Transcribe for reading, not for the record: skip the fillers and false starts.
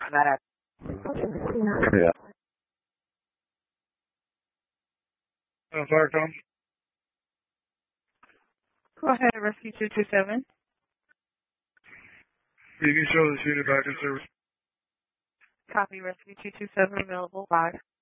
that. Yeah. Firecom. Go ahead, Rescue 227. You can show the unit back in service. Copy, Rescue 227 available. Bye.